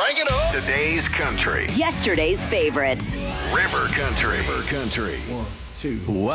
Crank it up. Today's country. Yesterday's favorites. River Country. River Country. 1, 2. Wow.